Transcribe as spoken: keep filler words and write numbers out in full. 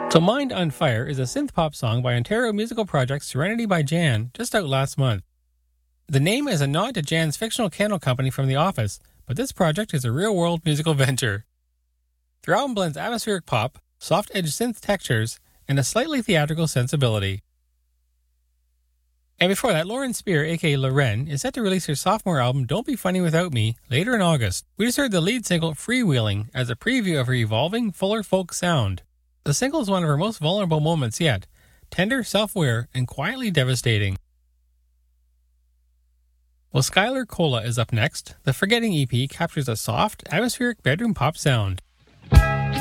So Mind on Fire is a synth pop song by Ontario musical project Serenity by Jan, just out last month. The name is a nod to Jan's fictional candle company from The Office, but this project is a real-world musical venture. The album blends atmospheric pop, soft-edged synth textures, and a slightly theatrical sensibility. And before that, Lauren Spear, aka Loren, is set to release her sophomore album Don't Be Funny Without Me later in August. We just heard the lead single Freewheeling as a preview of her evolving, fuller folk sound. The single is one of her most vulnerable moments yet, tender, self-aware, and quietly devastating. Well, Skylar Cola is up next. The Forgetting E P captures a soft, atmospheric bedroom pop sound.